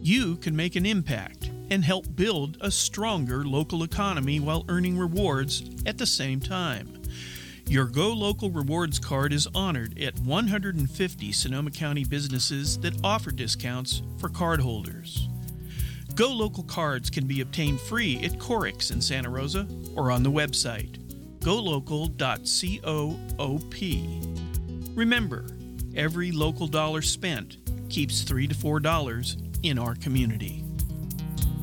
you can make an impact and help build a stronger local economy while earning rewards at the same time. Your Go Local Rewards card is honored at 150 Sonoma County businesses that offer discounts for cardholders. Go Local cards can be obtained free at Corix in Santa Rosa or on the website golocal.coop. Remember, every local dollar spent keeps $3 to $4 in our community.